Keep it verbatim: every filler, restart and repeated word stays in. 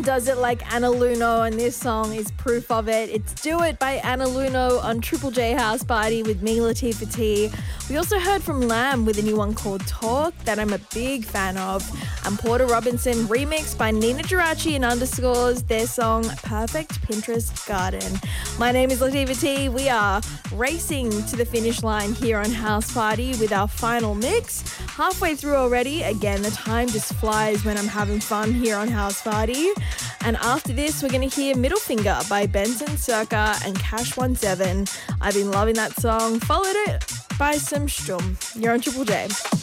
Does It Like Anna Luno, and this song is proof of it. It's Do It by Anna Luno on Triple J House Party with me, Latifah T. We also heard from Lamb with a new one called Talk that I'm a big fan of, and Porter Robinson remixed by Nina Geraci and Underscores, their song Perfect Pinterest Garden. My name is Latifah T. We are racing to the finish line here on House Party with our final mix. Halfway through already. Again, the time just flies when I'm having fun here on House Party. And after this, we're going to hear Middle Finger by Benson Circa and Cash One Seven. I've been loving that song. Followed it by some Strum. You're on Triple J.